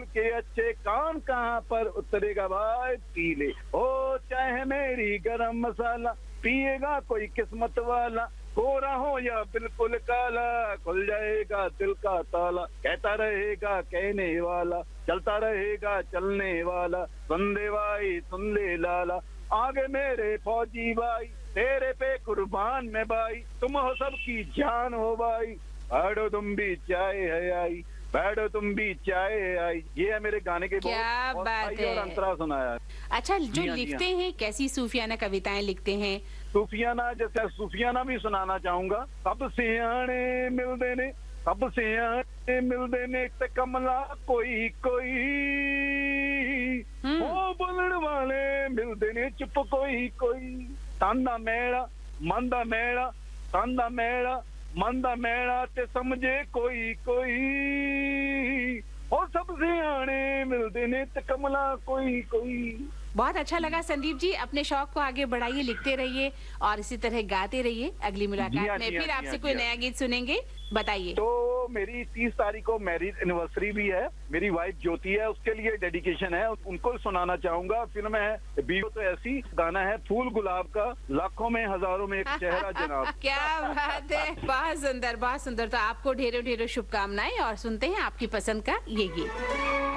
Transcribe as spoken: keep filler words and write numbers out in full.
के अच्छे कान कहाँ पर उतरेगा भाई पी ले। ओ चाहे मेरी गरम मसाला, पिएगा कोई किस्मत वाला, गोरा हो या बिल्कुल काला, खुल जाएगा दिल का ताला। कहता रहेगा कहने वाला, चलता रहेगा चलने वाला, सुन ले भाई सुन ले लाला, आगे मेरे फौजी भाई, तेरे पे कुर्बान में भाई, तुम हो सबकी जान हो भाई, बैठो तुम भी चाय है आई, बैठो तुम भी चाय है आई। ये है मेरे गाने के क्या बात है। और अंतरा सुनाया। अच्छा, जो हाँ, लिखते हाँ। हैं कैसी सूफियाना कविताएं लिखते हैं? सूफियाना, जैसे सूफियाना भी सुनाना चाहूंगा। सब सियाने मिलते ने, सब सियाने मिलते ने, ते कमला कोई कोई, ओ बोलने वाले मिलते ने चुप कोई कोई, तांदा मेड़ा मंदा मेड़ा, तांदा मेड़ा मंदा मेड़ा, ते समझे कोई कोई, ओ सब सियाने मिलते ने, ते कमला कोई कोई। बहुत अच्छा लगा संदीप जी, अपने शौक को आगे बढ़ाइए, लिखते रहिए और इसी तरह गाते रहिए। अगली मुलाकात में फिर आपसे कोई नया गीत सुनेंगे, बताइए। तो मेरी तीस तारीख को मैरिज एनिवर्सरी भी है, मेरी वाइफ ज्योति है, उसके लिए डेडिकेशन है, उनको सुनाना चाहूंगा। फिल्म है वीडियो तो ऐसी, गाना है फूल गुलाब का, लाखों में हजारों में एक चेहरा जनाब। क्या बात है, बहुत सुंदर बहुत सुंदर। तो आपको ढेरों ढेरों शुभकामनाएं और सुनते हैं आपकी पसंद का ये गीत।